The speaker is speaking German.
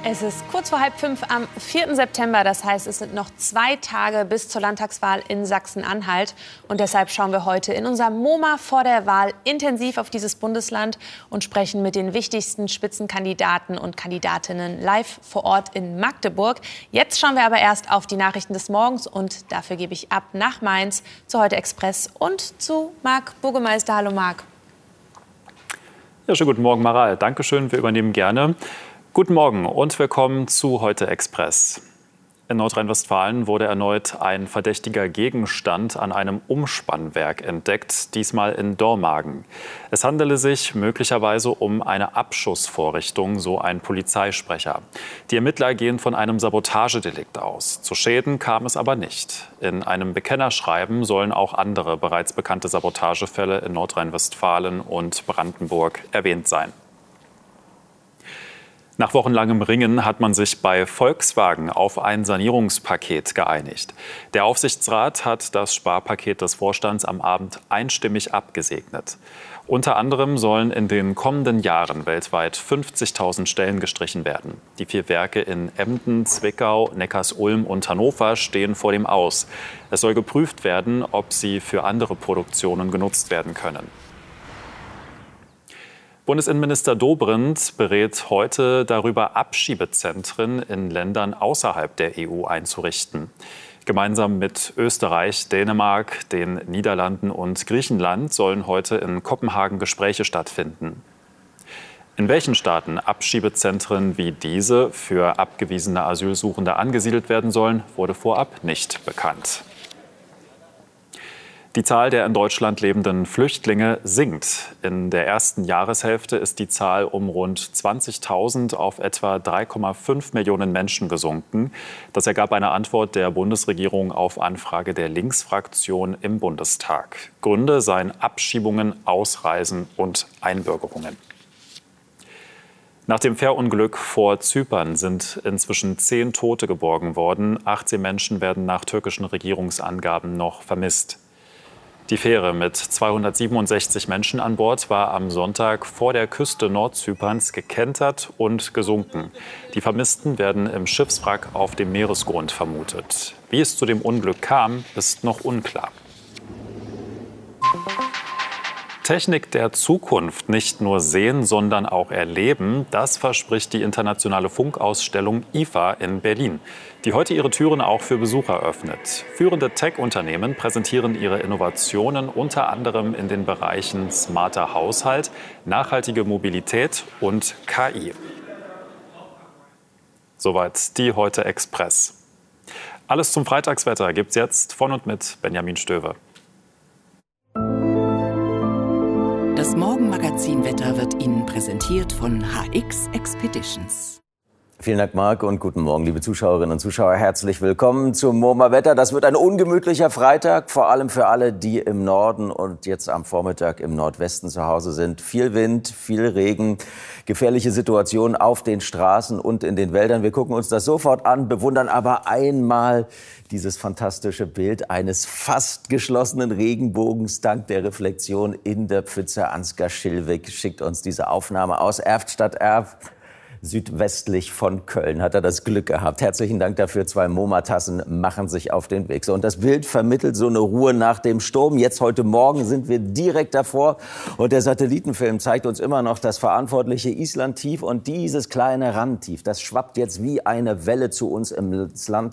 Es ist kurz vor 4:30 am 4. September. Das heißt, es sind noch 2 Tage bis zur Landtagswahl in Sachsen-Anhalt. Und deshalb schauen wir heute in unserem MoMA vor der Wahl intensiv auf dieses Bundesland und sprechen mit den wichtigsten Spitzenkandidaten und Kandidatinnen live vor Ort in Magdeburg. Jetzt schauen wir aber erst auf die Nachrichten des Morgens. Und dafür gebe ich ab nach Mainz zu Heute Express und zu Marc Burgemeister. Hallo Marc. Ja, schönen guten Morgen, Maral. Dankeschön, wir übernehmen gerne. Guten Morgen und willkommen zu Heute Express. In Nordrhein-Westfalen wurde erneut ein verdächtiger Gegenstand an einem Umspannwerk entdeckt, diesmal in Dormagen. Es handele sich möglicherweise um eine Abschussvorrichtung, so ein Polizeisprecher. Die Ermittler gehen von einem Sabotagedelikt aus. Zu Schäden kam es aber nicht. In einem Bekennerschreiben sollen auch andere bereits bekannte Sabotagefälle in Nordrhein-Westfalen und Brandenburg erwähnt sein. Nach wochenlangem Ringen hat man sich bei Volkswagen auf ein Sanierungspaket geeinigt. Der Aufsichtsrat hat das Sparpaket des Vorstands am Abend einstimmig abgesegnet. Unter anderem sollen in den kommenden Jahren weltweit 50.000 Stellen gestrichen werden. Die 4 Werke in Emden, Zwickau, Neckarsulm und Hannover stehen vor dem Aus. Es soll geprüft werden, ob sie für andere Produktionen genutzt werden können. Bundesinnenminister Dobrindt berät heute darüber, Abschiebezentren in Ländern außerhalb der EU einzurichten. Gemeinsam mit Österreich, Dänemark, den Niederlanden und Griechenland sollen heute in Kopenhagen Gespräche stattfinden. In welchen Staaten Abschiebezentren wie diese für abgewiesene Asylsuchende angesiedelt werden sollen, wurde vorab nicht bekannt. Die Zahl der in Deutschland lebenden Flüchtlinge sinkt. In der ersten Jahreshälfte ist die Zahl um rund 20.000 auf etwa 3,5 Millionen Menschen gesunken. Das ergab eine Antwort der Bundesregierung auf Anfrage der Linksfraktion im Bundestag. Gründe seien Abschiebungen, Ausreisen und Einbürgerungen. Nach dem Fährunglück vor Zypern sind inzwischen 10 Tote geborgen worden. 18 Menschen werden nach türkischen Regierungsangaben noch vermisst. Die Fähre mit 267 Menschen an Bord war am Sonntag vor der Küste Nordzyperns gekentert und gesunken. Die Vermissten werden im Schiffswrack auf dem Meeresgrund vermutet. Wie es zu dem Unglück kam, ist noch unklar. Technik der Zukunft nicht nur sehen, sondern auch erleben, das verspricht die internationale Funkausstellung IFA in Berlin, die heute ihre Türen auch für Besucher öffnet. Führende Tech-Unternehmen präsentieren ihre Innovationen unter anderem in den Bereichen smarter Haushalt, nachhaltige Mobilität und KI. Soweit die Heute Express. Alles zum Freitagswetter gibt's jetzt von und mit Benjamin Stöwe. Das Morgenmagazin-Wetter wird Ihnen präsentiert von HX Expeditions. Vielen Dank, Marc, und guten Morgen, liebe Zuschauerinnen und Zuschauer. Herzlich willkommen zum MoMA-Wetter. Das wird ein ungemütlicher Freitag, vor allem für alle, die im Norden und jetzt am Vormittag im Nordwesten zu Hause sind. Viel Wind, viel Regen, gefährliche Situationen auf den Straßen und in den Wäldern. Wir gucken uns das sofort an, bewundern aber einmal dieses fantastische Bild eines fast geschlossenen Regenbogens dank der Reflexion in der Pfütze. Ansgar Schillwig schickt uns diese Aufnahme aus Erft statt Erft. Südwestlich von Köln hat er das Glück gehabt. Herzlichen Dank dafür. 2 MoMA-Tassen machen sich auf den Weg. So, und das Bild vermittelt so eine Ruhe nach dem Sturm. Jetzt heute Morgen sind wir direkt davor. Und der Satellitenfilm zeigt uns immer noch das verantwortliche Island-Tief. Und dieses kleine Randtief, das schwappt jetzt wie eine Welle zu uns ins Land.